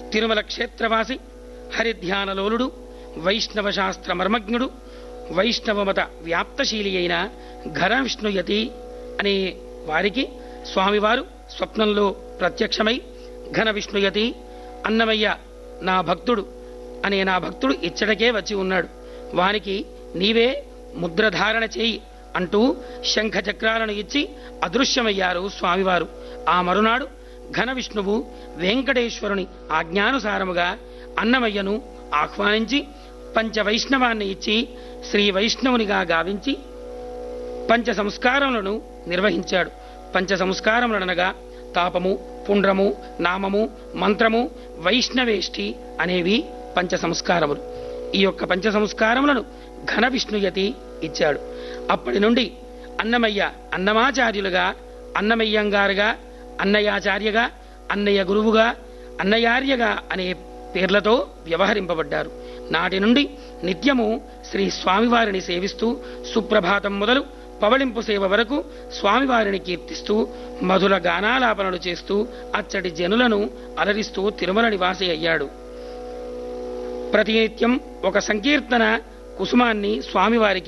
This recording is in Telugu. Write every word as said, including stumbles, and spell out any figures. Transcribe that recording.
తిరుమల క్షేత్రవాసి, హరిధ్యానలోలుడు, వైష్ణవ శాస్త్ర మర్మజ్ఞుడు, వైష్ణవమత వ్యాప్తశీలి అయిన ఘన విష్ణుయతి అనే వారికి స్వామివారు స్వప్నంలో ప్రత్యక్షమై, ఘన విష్ణుయతి, అన్నమయ్య నా భక్తుడు అనే నా భక్తుడు ఇచ్చటకే వచ్చి ఉన్నాడు, వానికి నీవే ముద్రధారణ చేయి అంటూ శంఖ చక్రాలను ఇచ్చి అదృశ్యమయ్యారు స్వామివారు. ఆ మరునాడు ఘన విష్ణువు వెంకటేశ్వరుని ఆజ్ఞానుసారముగా అన్నమయ్యను ఆహ్వానించి పంచవైష్ణవాన్ని ఇచ్చి శ్రీ వైష్ణవునిగా గావించి పంచ సంస్కారములను నిర్వహించాడు. పంచ సంస్కారములనగా తాపము, పుండ్రము, నామము, మంత్రము, వైష్ణవేష్టి అనేవి పంచ సంస్కారములు. ఈ యొక్క పంచ సంస్కారములను ఘన విష్ణుయతి ఇచ్చాడు. అప్పటి నుండి అన్నమయ్య అన్నమాచార్యులుగా, అన్నమయ్యంగారుగా, అన్నయాచార్యగా, అన్నయ్య గురువుగా, అన్నయార్యగా అనే పేర్లతో వ్యవహరింపబడ్డారు. నాటి నుండి నిత్యము శ్రీ స్వామివారిని సేవిస్తూ సుప్రభాతం మొదలు పవళింపు సేవ వరకు స్వామివారిని కీర్తిస్తూ మధుర గానాలాపనలు చేస్తూ అచ్చటి జనులను అలరిస్తూ తిరుమల నివాసి అయ్యాడు. ప్రతినిత్యం ఒక సంకీర్తన కుసుమాన్ని స్వామివారికి